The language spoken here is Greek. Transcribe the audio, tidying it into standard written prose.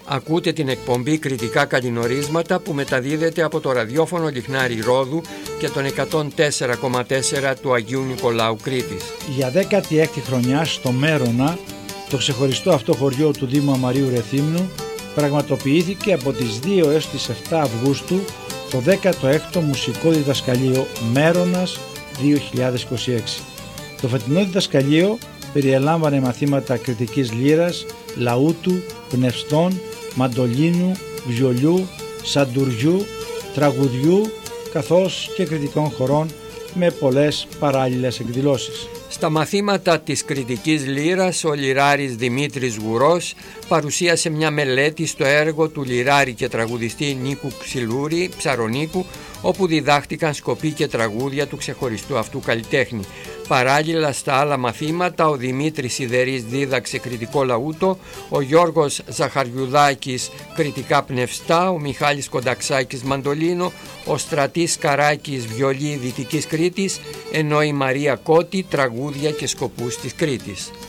Ακούτε την εκπομπή Κριτικά Καλλινορίσματα που μεταδίδεται από το ραδιόφωνο Λιχνάρι Ρόδου και τον 104,4 του Αγίου Νικολάου Κρήτης. Για 16η χρονιά στο Μέρονα, το ξεχωριστό αυτό χωριό του Δήμου Αμαρίου Ρεθύμνου, πραγματοποιήθηκε από τις 2 έως τις 7 Αυγούστου το 16ο Μουσικό Διδασκαλείο Μέρονας 2026. Το φετινό διδασκαλείο περιελάμβανε μαθήματα κριτικής λύρας, λαούτου, πνευστών, μαντολίνου, βιολιού, σαντουριού, τραγουδιού καθώς και κριτικών χορών με πολλές παράλληλες εκδηλώσεις. Στα μαθήματα της κριτικής λύρας, ο λυράρης Δημήτρης Γουρός παρουσίασε μια μελέτη στο έργο του λυράρη και τραγουδιστή Νίκου Ξυλούρη Ψαρονίκου, όπου διδάχτηκαν σκοπή και τραγούδια του ξεχωριστού αυτού καλλιτέχνη. Παράλληλα στα άλλα μαθήματα, ο Δημήτρης Σιδερής δίδαξε κριτικό λαούτο, ο Γιώργος Ζαχαριουδάκης κριτικά πνευστά, ο Μιχάλης Κονταξάκης μαντολίνο, ο Στρατής Καράκης βιολί Δυτικής Κρήτης, ενώ η Μαρία Κώτη τραγούδια και σκοπούς της Κρήτης.